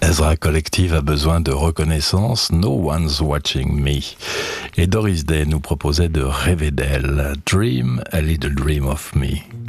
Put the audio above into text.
Ezra Collective a besoin de reconnaissance, no one's watching me. Et Doris Day nous proposait de rêver d'elle. Dream a little dream of me.